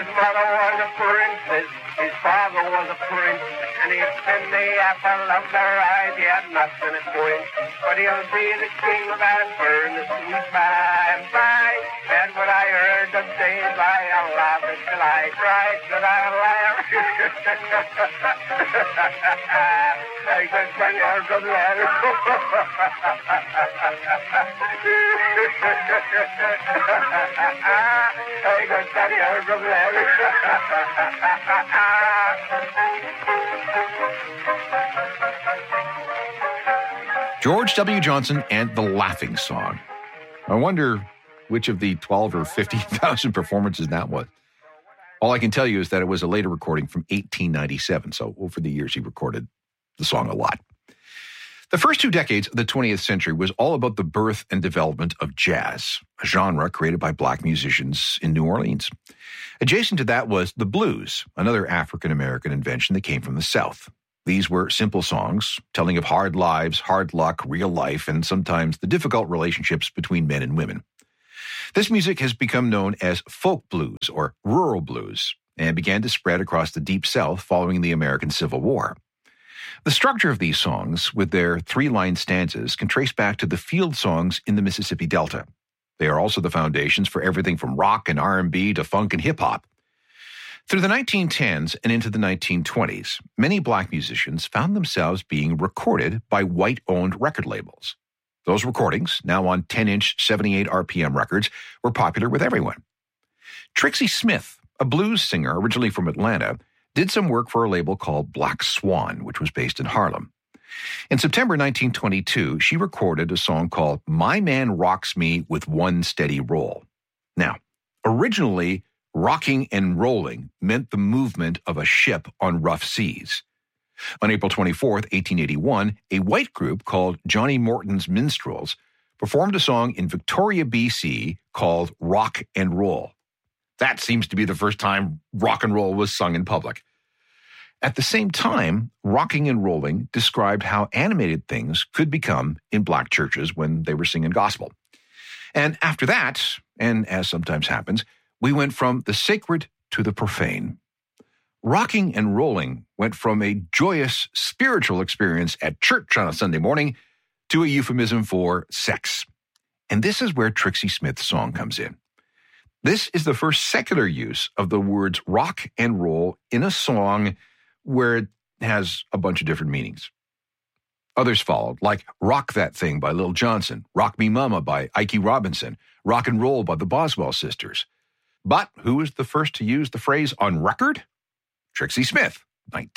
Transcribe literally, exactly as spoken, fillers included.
His mother was a princess, his father was a prince, and he'd been the apple of their eyes, he had nothing at point. But he'll be the king of Asper in the sweet by and by. And when I heard them say it, I laughed until I cried, said I laughed. I said, "Can you hear them laugh?" I got that here from there. George W. Johnson and the Laughing Song. I wonder which of the twelve or fifteen thousand performances that was. All I can tell you is that it was a later recording from eighteen ninety-seven, so over the years he recorded the song a lot. The first two decades of the twentieth century was all about the birth and development of jazz, a genre created by black musicians in New Orleans. Adjacent to that was the blues, another African-American invention that came from the South. These were simple songs telling of hard lives, hard luck, real life, and sometimes the difficult relationships between men and women. This music has become known as folk blues or rural blues and began to spread across the Deep South following the American Civil War. The structure of these songs, with their three-line stanzas, can trace back to the field songs in the Mississippi Delta. They are also the foundations for everything from rock and R and B to funk and hip-hop. Through the nineteen tens and into the nineteen twenties, many black musicians found themselves being recorded by white-owned record labels. Those recordings, now on ten-inch seventy-eight R P M records, were popular with everyone. Trixie Smith, a blues singer originally from Atlanta, did some work for a label called Black Swan, which was based in Harlem. In September nineteen twenty-two, she recorded a song called My Man Rocks Me with One Steady Roll. Now, originally, rocking and rolling meant the movement of a ship on rough seas. On April twenty-fourth, eighteen eighty-one, a white group called Johnny Morton's Minstrels performed a song in Victoria, B C called Rock and Roll. That seems to be the first time rock and roll was sung in public. At the same time, rocking and rolling described how animated things could become in black churches when they were singing gospel. And after that, and as sometimes happens, we went from the sacred to the profane. Rocking and rolling went from a joyous spiritual experience at church on a Sunday morning to a euphemism for sex. And this is where Trixie Smith's song comes in. This is the first secular use of the words rock and roll in a song where it has a bunch of different meanings. Others followed, like Rock That Thing by Lil Johnson, Rock Me Mama by Ike Robinson, Rock and Roll by the Boswell Sisters. But who was the first to use the phrase on record? Trixie Smith, nineteen